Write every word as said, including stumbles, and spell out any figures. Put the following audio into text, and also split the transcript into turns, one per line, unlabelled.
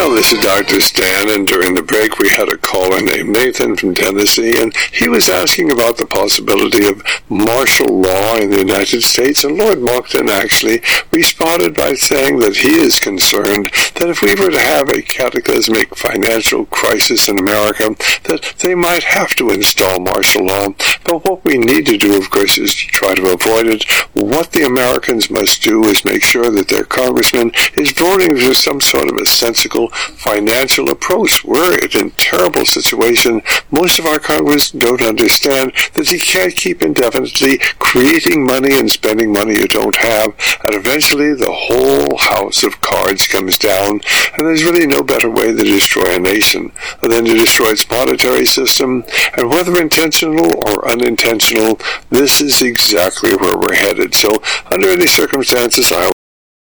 Well, this is Doctor Stan, and during the break we had a caller named Nathan from Tennessee, and he was asking about the possibility of martial law in the United States, and Lord Monckton actually responded by saying that he is concerned that if we were to have a cataclysmic financial crisis in America, that they might have to install martial law. But what we need to do, of course, is to try to avoid it. What the Americans must do is make sure that their congressman is voting for some sort of a sensible financial approach. We're in a terrible situation. Most of our Congress don't understand that you can't keep indefinitely creating money and spending money you don't have, and eventually the whole house of cards comes down, and there's really no better way to destroy a nation than to destroy its monetary system. And whether intentional or unintentional, this is exactly where we're headed. So under any circumstances, I